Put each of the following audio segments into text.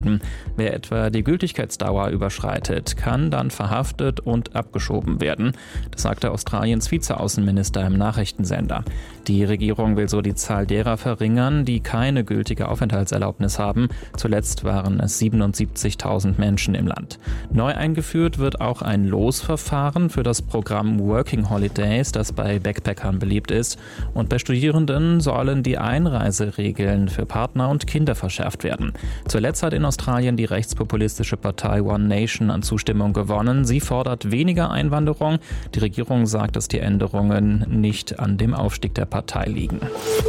werden. Wer etwa die Gültigkeitsdauer überschreitet, kann dann verhaftet und abgeschoben werden. Das sagte Australiens Vizeaußenminister im Nachrichtensender. Die Regierung will so die Zahl derer verringern, die keine gültige Aufenthaltserlaubnis haben. Zuletzt waren es 77.000 Menschen im Land. Neu eingeführt wird auch ein Losverfahren für das Programm Working Holidays, das bei Backpackern beliebt ist. Und bei Studierenden sollen die Einreiseregeln für Partner und Kinder verschärft werden. Zuletzt hat in Australien die rechtspopulistische Partei One Nation an Zustimmung gewonnen. Sie fordert weniger Einwanderung. Die Regierung sagt, dass die Änderungen nicht an dem Aufstieg der Partei liegen.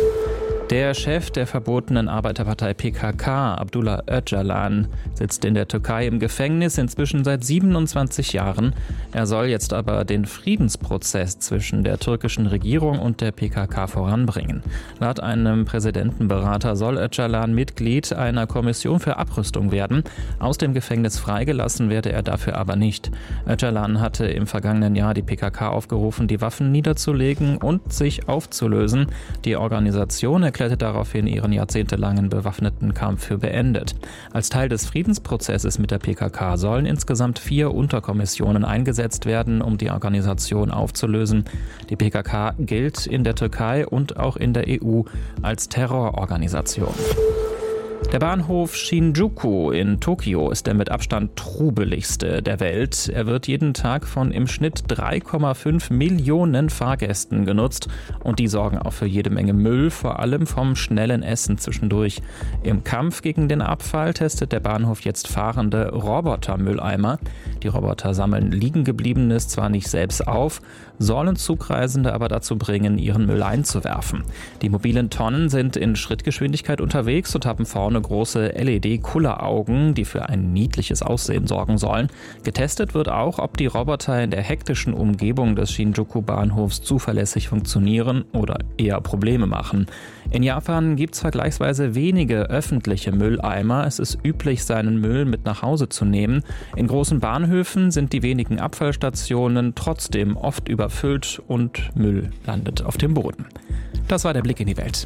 Der Chef der verbotenen Arbeiterpartei PKK, Abdullah Öcalan, sitzt in der Türkei im Gefängnis, inzwischen seit 27 Jahren. Er soll jetzt aber den Friedensprozess zwischen der türkischen Regierung und der PKK voranbringen. Laut einem Präsidentenberater soll Öcalan Mitglied einer Kommission für Abrüstung werden. Aus dem Gefängnis freigelassen werde er dafür aber nicht. Öcalan hatte im vergangenen Jahr die PKK aufgerufen, die Waffen niederzulegen und sich aufzulösen. Die Organisation erklärte daraufhin ihren jahrzehntelangen bewaffneten Kampf für beendet. Als Teil des Friedensprozesses mit der PKK sollen insgesamt 4 Unterkommissionen eingesetzt werden, um die Organisation aufzulösen. Die PKK gilt in der Türkei und auch in der EU als Terrororganisation. Der Bahnhof Shinjuku in Tokio ist der mit Abstand trubeligste der Welt. Er wird jeden Tag von im Schnitt 3,5 Millionen Fahrgästen genutzt und die sorgen auch für jede Menge Müll, vor allem vom schnellen Essen zwischendurch. Im Kampf gegen den Abfall testet der Bahnhof jetzt fahrende Robotermülleimer. Die Roboter sammeln Liegengebliebenes zwar nicht selbst auf, sollen Zugreisende aber dazu bringen, ihren Müll einzuwerfen. Die mobilen Tonnen sind in Schrittgeschwindigkeit unterwegs und haben vorne große LED-Kulleraugen, die für ein niedliches Aussehen sorgen sollen. Getestet wird auch, ob die Roboter in der hektischen Umgebung des Shinjuku-Bahnhofs zuverlässig funktionieren oder eher Probleme machen. In Japan gibt es vergleichsweise wenige öffentliche Mülleimer. Es ist üblich, seinen Müll mit nach Hause zu nehmen. In großen Bahnhöfen sind die wenigen Abfallstationen trotzdem oft überfüllt und Müll landet auf dem Boden. Das war der Blick in die Welt.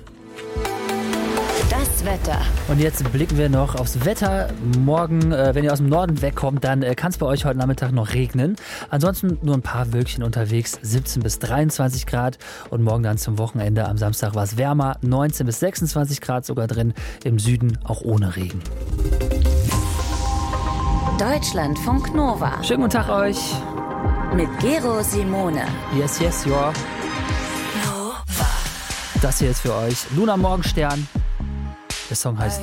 Das Wetter. Und jetzt blicken wir noch aufs Wetter. Morgen, wenn ihr aus dem Norden wegkommt, dann kann es bei euch heute Nachmittag noch regnen. Ansonsten nur ein paar Wölkchen unterwegs, 17 bis 23 Grad. Und morgen dann zum Wochenende, am Samstag war es wärmer, 19 bis 26 Grad sogar drin. Im Süden auch ohne Regen. Deutschlandfunk Nova. Schönen guten Tag euch. Mit Gero Simone. Yes, yes, ja. Das hier ist für euch Luna Morgenstern. Der Song heißt